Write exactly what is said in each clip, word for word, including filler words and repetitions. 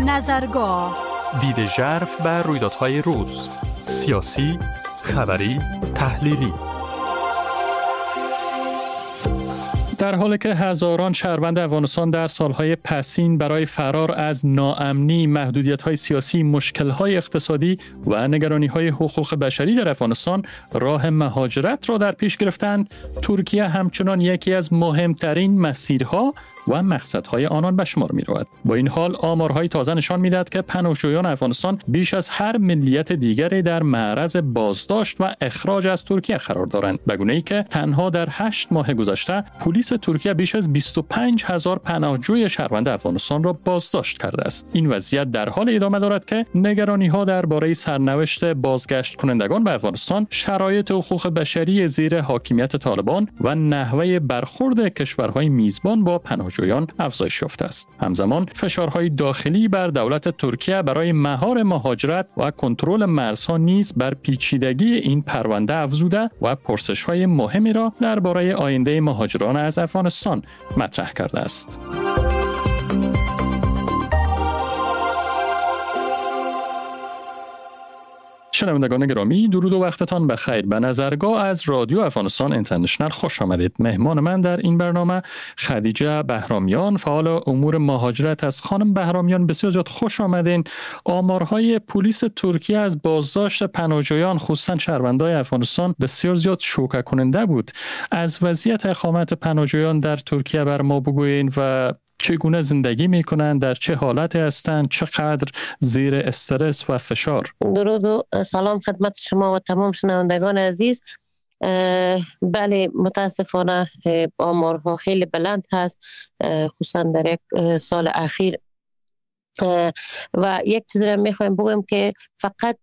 نظرگاه، دید ژرف بر رویدادهای روز، سیاسی، خبری، تحلیلی. در حالی که هزاران شهروند افغانستان در سالهای پسین برای فرار از ناامنی، محدودیت‌های سیاسی، مشکل‌های اقتصادی و نگرانی‌های حقوق بشری در افغانستان راه مهاجرت را در پیش گرفتند، ترکیه همچنان یکی از مهمترین مسیرها و مقصدهای آنان به شمار می‌رود. با این حال آمارهای تازه نشان می‌دهد که پناهجویان افغانستان بیش از هر ملیت دیگری در معرض بازداشت و اخراج از ترکیه قرار دارند، به گونه‌ای که تنها در هشت ماه گذشته پلیس ترکیه بیش از بیست و پنج هزار پناهجوی شهروند افغانستان را بازداشت کرده است. این وضعیت در حال ادامه دارد که نگرانی‌ها درباره سرنوشت بازگشت کنندگان به افغانستان، شرایط حقوق بشری زیر حاکمیت طالبان و نحوه برخورد کشورهای میزبان با پناهجویان جویان افزایش یافته است. همزمان فشارهای داخلی بر دولت ترکیه برای مهار مهاجرت و کنترل مرزها نیز بر پیچیدگی این پرونده افزوده و پرسش‌های مهمی را درباره آینده مهاجران از افغانستان مطرح کرده است. شنوندگان گرامی، درود و وقتتان بخیر. به نظرگاه از رادیو افغانستان اینترنشنل خوش آمدید. مهمان من در این برنامه خدیجه بهرامیان، فعال امور مهاجرت است. خانم بهرامیان، بسیار زیاد خوش آمدین. آمارهای پلیس ترکیه از بازداشت پناهجویان خصوصا شهروندان افغانستان بسیار زیاد شوکه کننده بود. از وضعیت اقامت پناهجویان در ترکیه بر ما بگویین و چگونه زندگی میکنند، در چه حالتی هستند، چقدر زیر استرس و فشار؟ درود و سلام خدمت شما و تمام شنوندگان عزیز. بله، متاسفانه آمارها خیلی بلند هست، خصوصا در یک سال اخیر. و یک چیز را میخوایم بگویم که فقط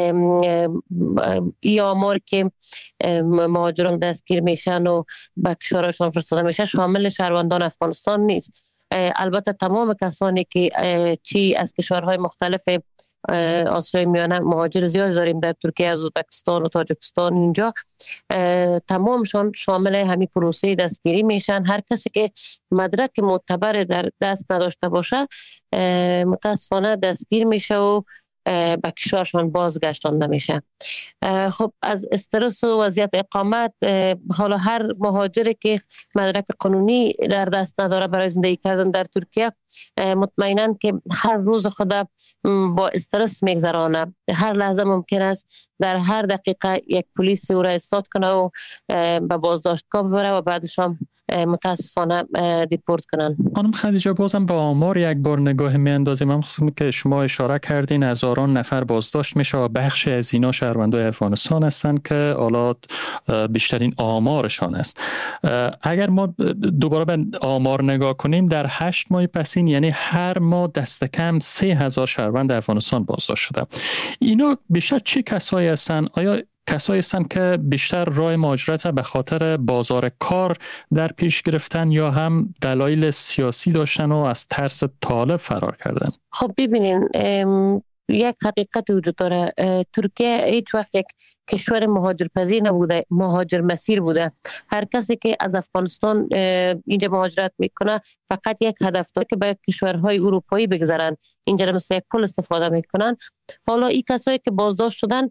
ای آمار که مهاجران دستگیر میشن و به کشورشان فرستاده میشه شامل شهروندان افغانستان نیست. البته تمام کسانی که چی از کشورهای مختلف آسیای میانه مهاجر زیاد داریم در ترکیه، از ازبکستان و تاجیکستان، اینجا تمامشان شامل همین پروسه دستگیری میشن. هر کسی که مدرک معتبر در دست نداشته باشه متاسفانه دستگیر میشه و به کشورشان بازگشتانده میشه. خب از استرس و وضعیت اقامت، حالا هر مهاجری که مدرک قانونی در دست نداره برای زندگی کردن در ترکیه مطمئناً که هر روز خود با استرس میگذرانه. هر لحظه ممکن است در هر دقیقه یک پلیس او را استاد کنه و به بازداشتگاه ببره و بعدش هم متاسفانه دیپورت کنن. خانم خدیجه، بازم به آمار یک بار نگاه میاندازیم. هم خصوصا که شما اشاره کردین هزاران نفر بازداشت میشه و بخش از اینا شهروندان افغانستان هستند که حالا بیشترین آمارشان است. اگر ما دوباره به آمار نگاه کنیم، در هشت ماه پسین یعنی هر ماه دست کم سه هزار شهروند افغانستان بازداشت شده. اینا بیشتر چه کسایی هستند؟ آیا کسایی هستند که بیشتر راه مهاجرت به خاطر بازار کار در پیش گرفتن یا هم دلایل سیاسی داشتن و از ترس طالب فرار کردن؟ خب ببینین، یک حقیقت وجود داره. ترکیه هیچ وقت یک کشور مهاجرپذیر نبوده، مهاجر مسیر بوده. هر کسی که از افغانستان اینجا مهاجرت میکنه فقط یک هدف داره که به کشورهای اروپایی بگذرن، اینجا مثل یک پل استفاده میکنن. حالا این کسایی که بازداشت شدن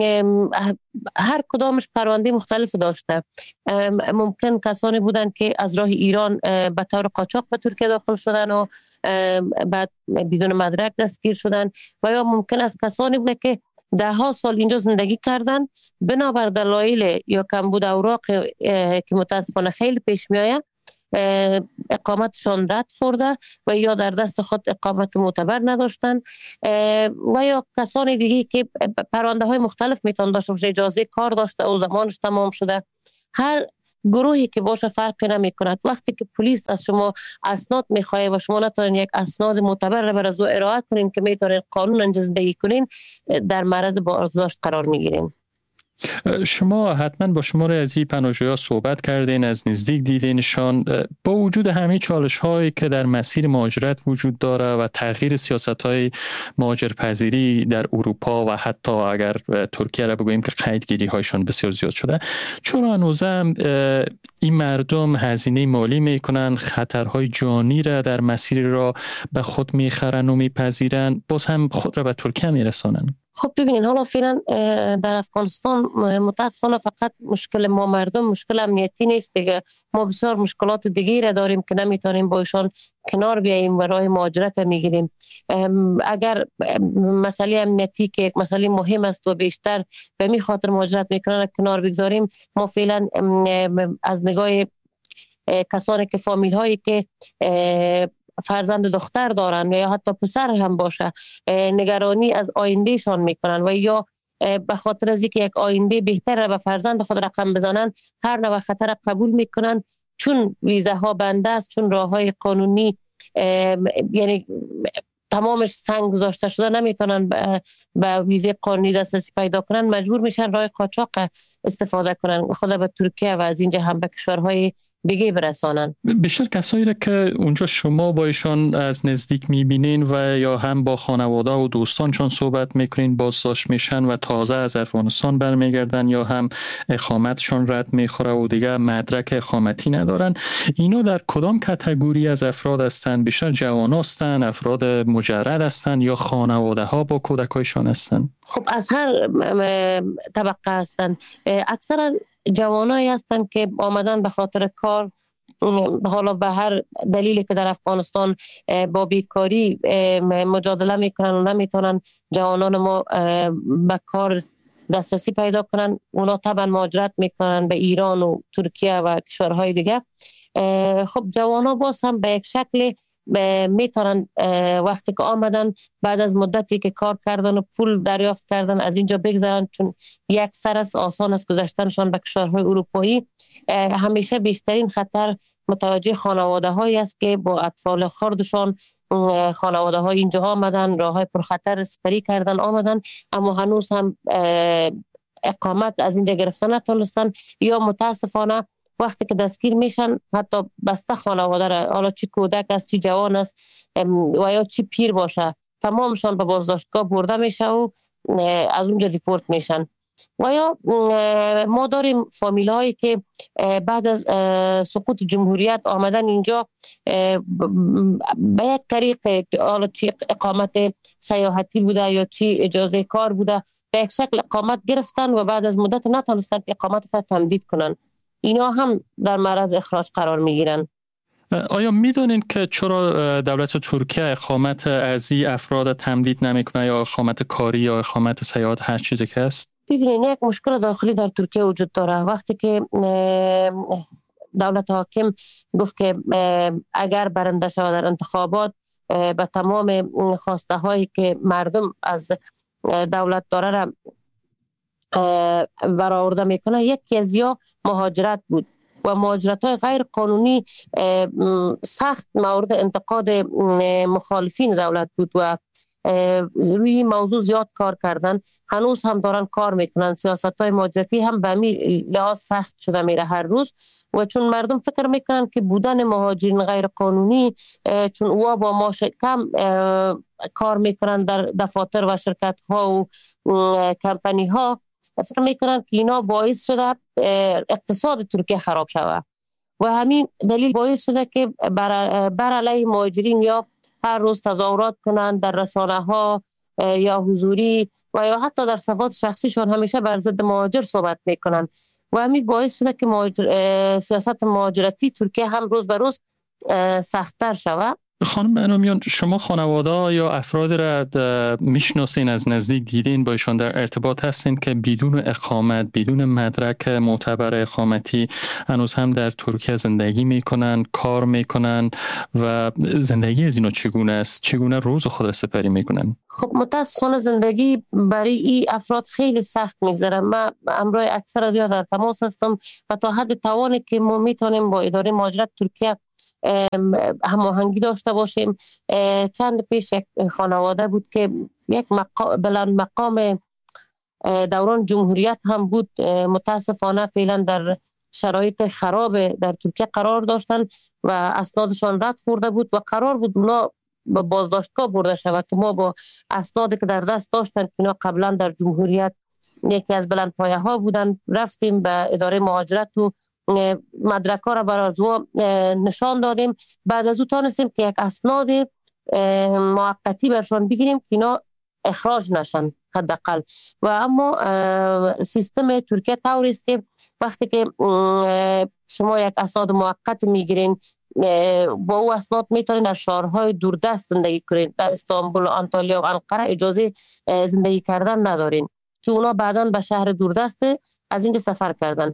هر کدامش پرونده مختلف داشته. ممکن کسانی بودن که از راه ایران به طور قاچاق به ترکیه داخل شدن و بعد بدون مدرک دستگیر شدن، و یا ممکن است کسانی بودن که ده ها سال اینجا زندگی کردن بنابر دلایل یا کمبود اوراق که متاسفانه خیلی پیش می آید اقامتشان رد خورده و یا در دست خود اقامت معتبر نداشتن، و یا کسانی دیگه که پرونده های مختلف میتون داشته باشه، اجازه کار داشته و زمانش تمام شده. هر گروهی که باشه فرقی نمی کند. وقتی که پلیس از شما اسناد میخواه و شما نتونین یک اسناد معتبر را برای او ارائه کنین که میتونین قانون انجا زندگی کنین، در معرض بازداشت قرار میگیرین. شما حتما با شماره از این پناهجویان صحبت کردین، از نزدیک دیدینشان. با وجود همه چالش هایی که در مسیر مهاجرت وجود داره و تغییر سیاست های مهاجرپذیری در اروپا و حتی اگر ترکیه را بگوییم که قیدگیری هایشان بسیار زیاد شده، چرا هنوزم این مردم هزینه مالی میکنن، خطرهای جانی را در مسیر را به خود میخرن و میپذیرن، باز هم خود را به ترکیه میرسانن؟ خب ببینید، حالا فعلا در افغانستان متاسفانه فقط مشکل ما مردم مشکل امنیتی نیست دیگه. ما بسیار مشکلات دیگه را داریم که نمیتونیم با ایشان کنار بیاییم و راه مهاجرت میگیریم. اگر مسئله امنیتی که یک مسئله مهم است و بیشتر به می خاطر مهاجرت میکنن کنار بگذاریم، ما فعلا از نگاه کسانی که فامیل هایی که فرزند دختر دارن و یا حتی پسر هم باشه نگرانی از آیندهشان میکنن و یا به خاطر از اینکه یک آینده بهتر به فرزند خود رقم بزنن هر نوع خطر قبول میکنن، چون ویزه ها بنده است، چون راه های قانونی یعنی تمامش سنگ گذاشته شده، نمیتونن به ویزه قانونی دسترسی پیدا کنن، مجبور میشن راه قاچاق استفاده کنن، خود به ترکیه و از اینجا هم به کشورهای دیگه برسانن. بیشتر کسایی را که اونجا شما با ایشان از نزدیک میبینین و یا هم با خانواده و دوستانشان صحبت میکنین، بازداشت میشن و تازه از افغانستان برمیگردن یا هم اقامتشان رد میخوره و دیگه مدرک اقامتی ندارن، اینا در کدام کاتگوری از افراد هستند؟ بیشتر جوان هستند، افراد مجرد هستند یا خانواده ها با کودکایشان هستند؟ خب از هر طبقه هستند. اکثرا جوانایی هستند که آمدن به خاطر کار، حالا به هر دلیلی که در افغانستان با بیکاری مجادله میکنن و نمیتونن جوانان ما به کار دسترسی پیدا کنن، اونا طبعا مهاجرت میکنن به ایران و ترکیه و کشورهای دیگه. خب جوانا باز هم به یک شکل میتونن وقتی که آمدن بعد از مدتی که کار کردن و پول دریافت کردن از اینجا بگذارن، چون یک سر است، آسان است گذشتنشان به کشورهای اروپایی. همیشه بیشترین خطر متوجه خانواده هایی است که با اطفال خردشان خانواده های اینجا آمدن، راه های پرخطر سپری کردن آمدن، اما هنوز هم اقامت از اینجا گرفتن نتونستن یا متاسفانه وقتی که دستگیر میشن حتی بسته خانواده را، حالا چی کودک است، چی جوان است و یا چی پیر باشه، تمامشان به بازداشتگاه برده میشه و از اونجا دیپورت میشن. و یا ما داریم فامیل هایی که بعد از سقوط جمهوریت آمدن اینجا به یک طریق، حالا چی اقامت سیاحتی بوده یا چی اجازه کار بوده، به یک شکل اقامت گرفتن و بعد از مدت نتونستن که اقامت خود تمدید کنن، اینا هم در معرض اخراج قرار میگیرن. آیا میدونین که چرا دولت ترکیه اقامت از این افراد تمدید نمیکنه، یا اقامت کاری یا اقامت سیاحت، هر چیزی که است؟ ببینید، یک مشکل داخلی در ترکیه وجود داره. وقتی که دولت حاکم گفت که اگر برنده شود در انتخابات به تمام خواسته هایی که مردم از دولت داره را برآورده میکنه، یکی از یا مهاجرت بود و مهاجرت های غیر قانونی سخت مورد انتقاد مخالفین دولت بود و روی موضوع زیاد کار کردن، هنوز هم دارن کار میکنن. سیاست های مهاجرتی هم به می لحاظ سخت شده میره هر روز و چون مردم فکر میکنن که بودن مهاجرین غیر قانونی، چون اوها با ما کم کار میکنن در دفاتر و شرکت ها و کمپانی ها، فکر میکنن که اینا باعث شده اقتصاد ترکیه خراب شود و همین دلیل باعث شده که بر, بر علیه مهاجرین یا هر روز تظاهرات کنن در رسانه ها یا حضوری و یا حتی در صفحات شخصیشون همیشه بر ضد مهاجر صحبت میکنن و همین باعث شده که مهاجر، سیاست مهاجرتی ترکیه هم روز به روز سخت‌تر شود. خانم بنامیان، شما خانواده یا افراد را میشناسین، از نزدیک دیدین، با ایشان در ارتباط هستین که بدون اقامت، بدون مدرک معتبر اقامتی هنوز هم در ترکیه زندگی میکنن، کار میکنن و زندگی از اینا چگونه است؟ چگونه روز خود را سپری میکنن؟ خب متاسفانه زندگی برای این افراد خیلی سخت میگذره. من امروز اکثر دیا در تماس هستم و تا حد توانی که ما میتونیم با اداره مهاجرت ترکیه هماهنگی داشته باشیم. چند پیش یک خانواده بود که یک مقام بلند مقام دوران جمهوریت هم بود متاسفانه فعلا در شرایط خراب در ترکیه قرار داشتن و اسنادشان رد خورده بود و قرار بود اونا به بازداشتگاه برده شود که ما با اسنادی که در دست داشتن که اینا قبلا در جمهوریت یکی از بلند پایه ها بودن رفتیم به اداره مهاجرت و مدرک ها را برای ما نشان دادیم. بعد از او تانستیم که یک اسناد موقتی برشان بگیریم که اینا اخراج نشن حداقل. و اما سیستم ترکیه طوری است که وقتی که شما یک اسناد موقت میگیرین با او اسناد میتونین در شهرهای دوردست زندگی کنین. در استانبول، آنتالیا و انقره اجازه زندگی کردن ندارین که اونا بعداً به شهر دوردست از اینجا سفر کردن.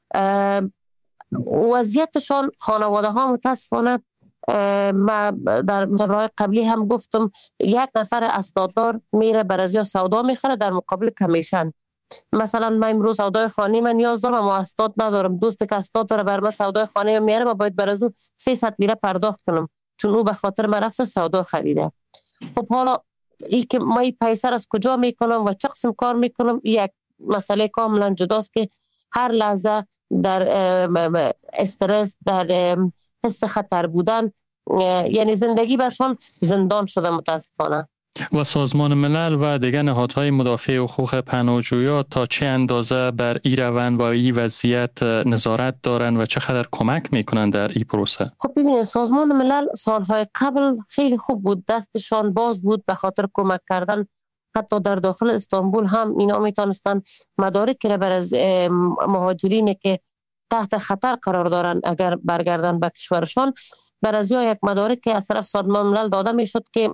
وضعیتشان خانواده ها متاسفانه ما در مصاحبه‌های قبلی هم گفتم یک نفر اسناددار میره برازیا سودا میخره در مقابل کمیشن. مثلا من امروز سودای خانه من نیاز دارم اما اسناد ندارم، دوست که اسناد داره بر من سودای خانه من میاره و باید بر از او سیصد لیره پرداخت کنم چون او به خاطر من رفت سودا خریده. خب حالا این که ما این پیسه از کجا میکنم و چه قسم کار میکنم یک مسئله کاملا جداست که هر لحظه در استرس، در حس خطر بودن، یعنی زندگی برشان زندان شده متاسفانه. و سازمان ملل و دیگر نهادهای مدافع حقوق پناهجویان تا چه اندازه بر این روند و این وضعیت نظارت دارن و چقدر کمک میکنن در این پروسه؟ خب ببینید سازمان ملل سالهای قبل خیلی خوب بود، دستشان باز بود به خاطر کمک کردن. حتی در داخل استانبول هم اینا میتونستن مدارک را بر از مهاجرین که تحت خطر قرار دارن اگر برگردن به کشورشان بر از یک مدارک که از طرف سازمان ملل داده میشد که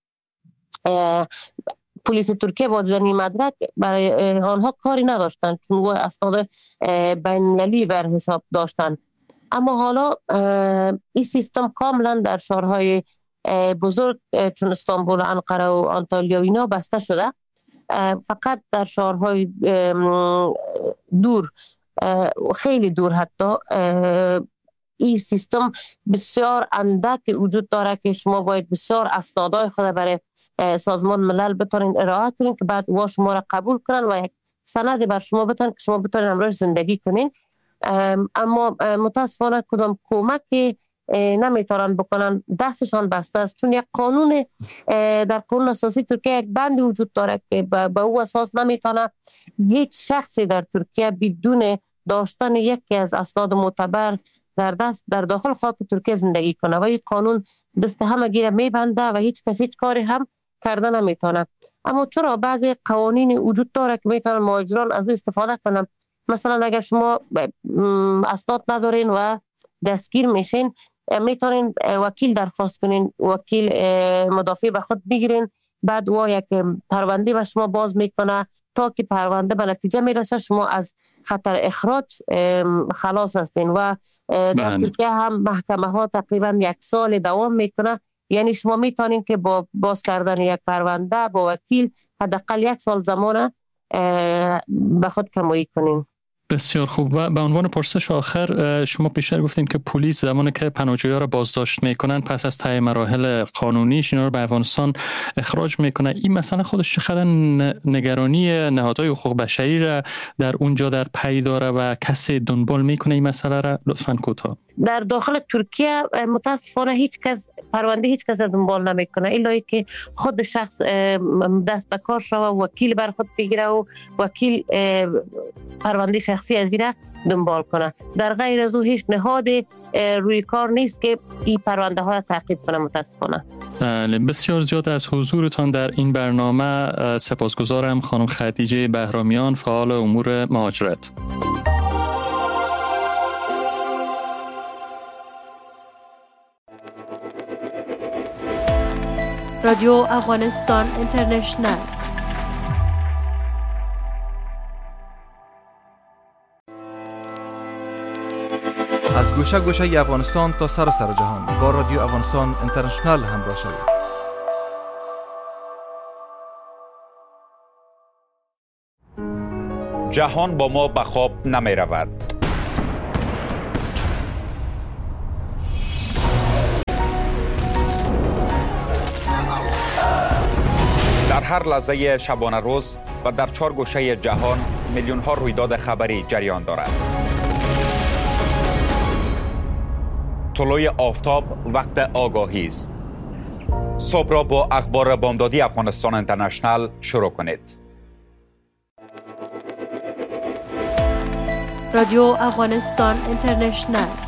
پلیس ترکیه با دیدن این مدرک برای آنها کاری نداشتن چون و اسناد بین‌المللی بر حساب داشتن. اما حالا این سیستم کاملا در شهرهای بزرگ چون استانبول، انقره و آنتالیا و اینا بسته شده. فقط در شهرهای دور، خیلی دور حتی، این سیستم بسیار اندک وجود داره که شما باید بسیار اسنادهای خود برای سازمان ملل بتونین ارائه کنین که بعد و شما را قبول کنن و یک سند بر شما بتونن که شما بتونین امروز زندگی کنین. اما متاسفانه کدام کمکی نمیتونن بکنن، دستشان بسته است چون یک قانون در قانون اساسی ترکیه یک بند وجود داره که به او اساس نمیتونه هیچ شخصی در ترکیه بدون داشتن یکی از اسناد معتبر در دست در داخل خاک ترکیه زندگی کنه و این قانون دست همه گیره میبنده و هیچ کسی هیچ کاری هم کرده نمیتونه. اما چرا بعضی قوانین وجود داره که میتونن مهاجران از او استفاده کنن. مثلا اگر شما اسناد ندارین و دستگیر میشین میتونین وکیل درخواست کنین، وکیل مدافع به خود بگیرین، بعد او یک پرونده به شما باز میکنه تا که پرونده به نتیجه میرسه شما از خطر اخراج خلاص هستین. و در ترکیه هم محکمه ها تقریبا یک سال دوام میکنه، یعنی شما میتونین که با باز کردن یک پرونده با وکیل حداقل یک سال زمان به خود کمایی کنین. بسیار خوب. و به عنوان پرسش آخر، شما پیشتر گفتین که پلیس زمانی که پناهجویان را بازداشت میکنن پس از طی مراحل قانونیش اینا رو به افغانستان اخراج میکنه. این مسئله خودش چقدر نگرانی نهادهای حقوق بشری را در اونجا در پی داره و کسی دنبال میکنه این مسئله را؟ لطفاً کوتاه. در داخل ترکیه متاسفانه هیچ کس پرونده هیچ کس دنبال نمیکنه الا که خود شخص دست به کار شوه و وکیل بر خود بگیره و وکیل پرونده شخصی از دیره دنبال کنه. در غیر از او هیچ نهاد روی کار نیست که این پرونده ها تعقیب کنه متاسفانه. بسیار زیاد از حضورتان در این برنامه سپاسگزارم خانم خدیجه بهرامیان، فعال امور مهاجرت. رادیو افغانستان اینترنشنل. از گوشه گوشه افغانستان تا سر سر جهان با رادیو افغانستان اینترنشنل همراه شوید. جهان با ما به خواب نمی رود. در هر لحظه شبانه روز و در چهار گوشه جهان میلیون ها رویداد خبری جریان دارد. طلوع آفتاب وقت آگاهی است. صبح را با اخبار بامدادی افغانستان اینترنشنال شروع کنید. رادیو افغانستان اینترنشنال